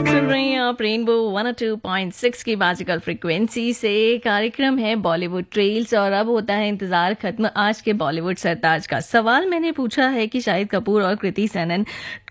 सुन रहे हैं आप रेनबो 102.6 की मैजिकल फ्रिक्वेंसी से। कार्यक्रम है बॉलीवुड ट्रेल्स और अब होता है इंतजार खत्म आज के बॉलीवुड सरताज का। सवाल मैंने पूछा है कि शाहिद कपूर और कृति सेनन